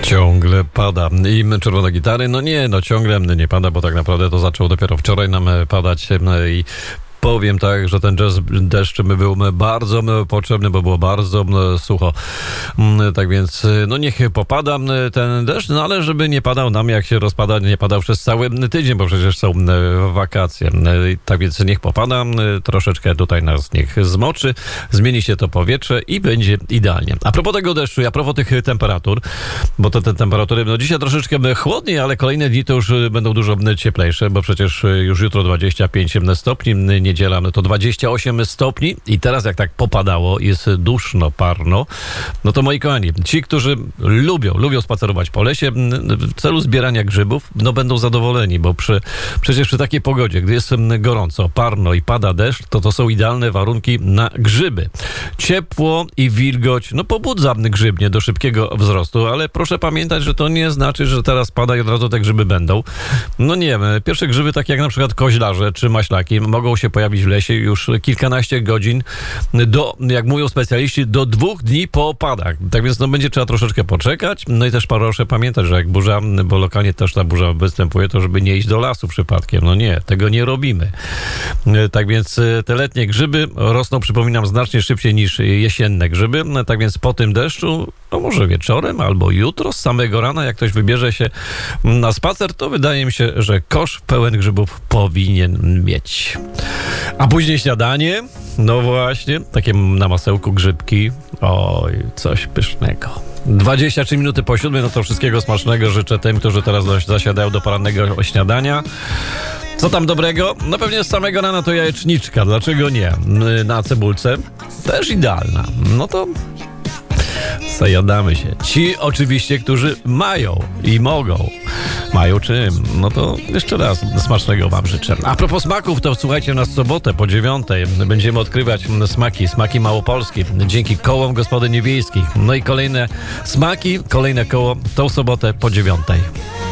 Ciągle pada. I czerwone gitary, ciągle nie pada, bo tak naprawdę to zaczął dopiero wczoraj nam padać i powiem tak, że ten deszcz był bardzo potrzebny, bo było bardzo sucho. Tak więc, niech popada ten deszcz, ale żeby nie padał nam, jak się rozpada, nie padał przez cały tydzień, bo przecież są wakacje. Tak więc niech popada, troszeczkę tutaj nas niech zmoczy, zmieni się to powietrze i będzie idealnie. A propos tego deszczu i a propos tych temperatur, bo te temperatury, dzisiaj troszeczkę chłodniej, ale kolejne dni to już będą dużo cieplejsze, bo przecież już jutro 25 stopni, niedziela to 28 stopni i teraz jak tak popadało, jest duszno, parno, to moi kochani, ci, którzy lubią spacerować po lesie w celu zbierania grzybów, będą zadowoleni, bo przecież przy takiej pogodzie, gdy jest gorąco, parno i pada deszcz, to są idealne warunki na grzyby. Ciepło i wilgoć, pobudza grzybnie do szybkiego wzrostu, ale proszę pamiętać, że to nie znaczy, że teraz pada i od razu te grzyby będą. Nie, pierwsze grzyby, takie jak na przykład koźlarze czy maślaki, mogą się pojawić w lesie już kilkanaście godzin jak mówią specjaliści, do 2 dni po opadach. Tak więc będzie trzeba troszeczkę poczekać. I też proszę pamiętać, że jak burza, bo lokalnie też ta burza występuje, to żeby nie iść do lasu przypadkiem. Nie, tego nie robimy. Tak więc te letnie grzyby rosną, przypominam, znacznie szybciej niż jesienne grzyby. Tak więc po tym deszczu, może wieczorem albo jutro, z samego rana, jak ktoś wybierze się na spacer, to wydaje mi się, że kosz pełen grzybów powinien mieć. A później śniadanie, właśnie, takie na masełku grzybki, oj, coś pysznego. 23 minuty po 7, to wszystkiego smacznego życzę tym, którzy teraz zasiadają do porannego śniadania. Co tam dobrego? Pewnie z samego rana to jajeczniczka, dlaczego nie? Na cebulce, też idealna. To zajadamy się. Ci oczywiście, którzy mają i mogą. Mają czym? To jeszcze raz smacznego wam życzę. A propos smaków, to słuchajcie, na sobotę po 9:00 będziemy odkrywać smaki małopolskie dzięki kołom gospodyni wiejskich. I kolejne smaki, kolejne koło tą sobotę po 9:00.